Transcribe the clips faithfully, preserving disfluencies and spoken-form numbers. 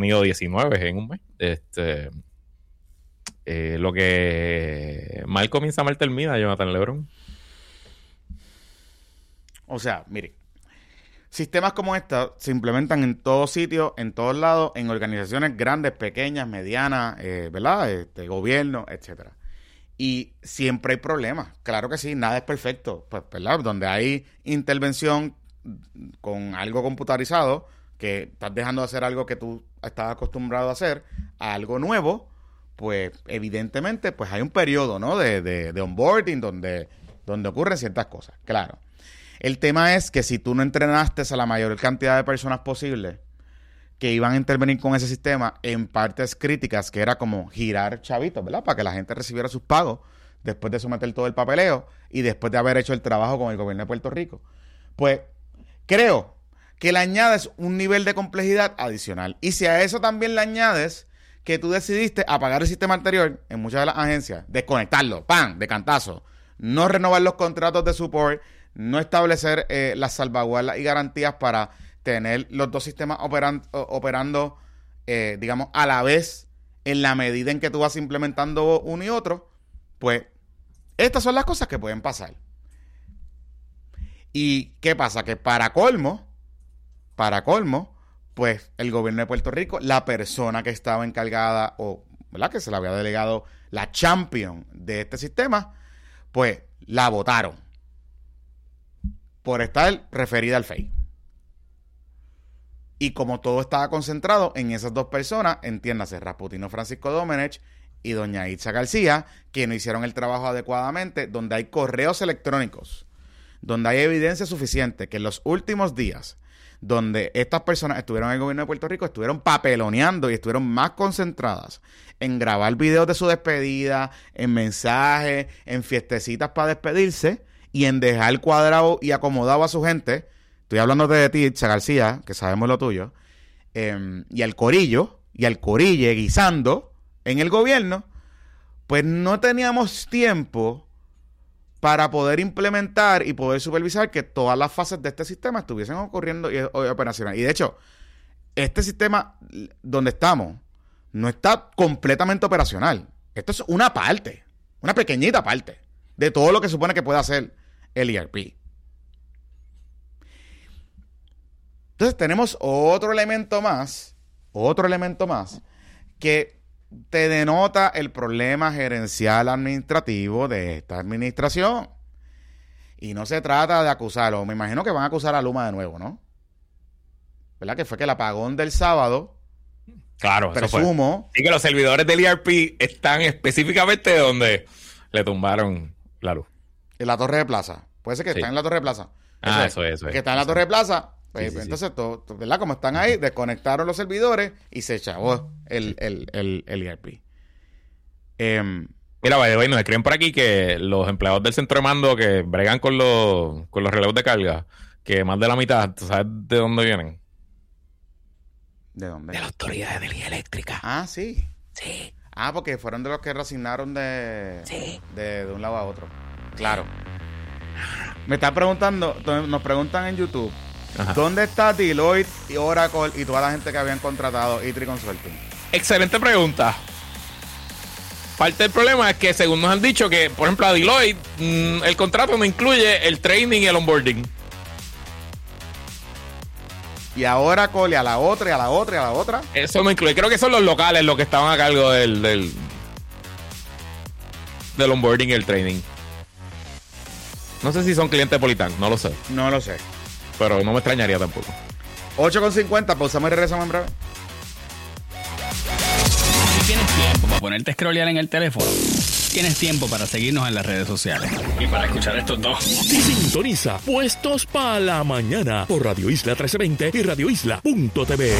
tenido diecinueve en un mes. Este, eh, lo que mal comienza, mal termina, Jonathan LeBron. O sea, mire, sistemas como estos se implementan en todos sitios, en todos lados, en organizaciones grandes, pequeñas, medianas, eh, ¿verdad? Este, gobierno, etcétera. Y siempre hay problemas. Claro que sí, nada es perfecto. Pues, ¿verdad? Donde hay intervención con algo computarizado, que estás dejando de hacer algo que tú estabas acostumbrado a hacer, a algo nuevo, pues evidentemente pues hay un periodo, ¿no? de, de, de onboarding donde, donde ocurren ciertas cosas. Claro. El tema es que si tú no entrenaste a la mayor cantidad de personas posible que iban a intervenir con ese sistema en partes críticas, que era como girar chavitos, ¿verdad? Para que la gente recibiera sus pagos después de someter todo el papeleo y después de haber hecho el trabajo con el gobierno de Puerto Rico. Pues creo que le añades un nivel de complejidad adicional. Y si a eso también le añades que tú decidiste apagar el sistema anterior en muchas de las agencias, desconectarlo, ¡pam!, de cantazo, no renovar los contratos de support, no establecer eh, las salvaguardas y garantías para tener los dos sistemas operan, operando, eh, digamos, a la vez en la medida en que tú vas implementando uno y otro, pues estas son las cosas que pueden pasar. ¿Y qué pasa? Que para colmo, para colmo, pues el gobierno de Puerto Rico, la persona que estaba encargada o, ¿verdad?, que se le había delegado la champion de este sistema, pues la votaron por estar referida al F E I. Y como todo estaba concentrado en esas dos personas, entiéndase, Rasputino Francisco Domenech y doña Itza García, que no hicieron el trabajo adecuadamente, donde hay correos electrónicos, donde hay evidencia suficiente que en los últimos días, donde estas personas estuvieron en el gobierno de Puerto Rico, estuvieron papeloneando y estuvieron más concentradas en grabar videos de su despedida, en mensajes, en fiestecitas para despedirse y en dejar cuadrado y acomodado a su gente. Estoy hablando de ti, Itza García, que sabemos lo tuyo, eh, y al corillo, y al corille guisando en el gobierno, pues no teníamos tiempo para poder implementar y poder supervisar que todas las fases de este sistema estuviesen ocurriendo y, y operacional. Y de hecho, este sistema donde estamos no está completamente operacional. Esto es una parte, una pequeñita parte de todo lo que supone que puede hacer el E R P. Entonces tenemos otro elemento más, otro elemento más, que te denota el problema gerencial administrativo de esta administración. Y no se trata de acusarlo. Me imagino que van a acusar a Luma de nuevo, ¿no? ¿Verdad? Que fue que el apagón del sábado, claro, presumo... Sí, que los servidores del E R P están específicamente donde le tumbaron la luz. En la Torre de Plaza. Puede ser que sí. Está en la Torre de Plaza. Ah, eso es, eso es. Que está en la Torre de Plaza... Pues, sí, sí, entonces, sí. Todo, ¿verdad? Como están ahí, desconectaron los servidores y se echó el, el, el, el E R P. Eh, Mira, by the way, nos escriben por aquí que los empleados del centro de mando que bregan con los, con los relevos de carga, que más de la mitad, ¿tú sabes de dónde vienen? ¿De dónde? De la Autoridad de Energía Eléctrica. Ah, sí. Sí. Ah, porque fueron de los que reasignaron de, sí. de, de un lado a otro. Claro. Me están preguntando, nos preguntan en YouTube, ajá, ¿dónde está Deloitte y Oracle y toda la gente que habían contratado E tres Consulting? Excelente pregunta. Parte del problema es que según nos han dicho que, por ejemplo, a Deloitte mmm, el contrato no incluye el training y el onboarding. Y a Oracle y a la otra y a la otra y a la otra. Eso no incluye. Creo que son los locales los que estaban a cargo del del, del onboarding y el training. No sé si son clientes de Politan, no lo sé. No lo sé. Pero no me extrañaría tampoco. ocho con cincuenta, pausamos y regresamos en breve. ¿Tienes tiempo para ponerte a scrollear en el teléfono? Tienes tiempo para seguirnos en las redes sociales. Y para escuchar estos dos. Sintoniza Puestos para la Mañana por Radio Isla trece veinte y radio isla punto t v.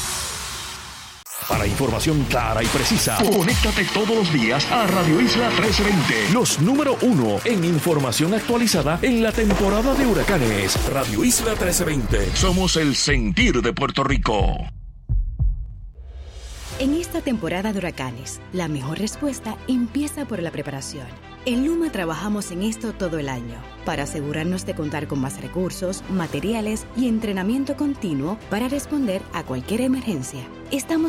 Para información clara y precisa, conéctate todos los días a Radio Isla trece veinte. Los número uno en información actualizada en la temporada de huracanes. Radio Isla trece veinte. Somos el sentir de Puerto Rico. En esta temporada de huracanes, la mejor respuesta empieza por la preparación. En Luma trabajamos en esto todo el año, para asegurarnos de contar con más recursos, materiales y entrenamiento continuo para responder a cualquier emergencia. Estamos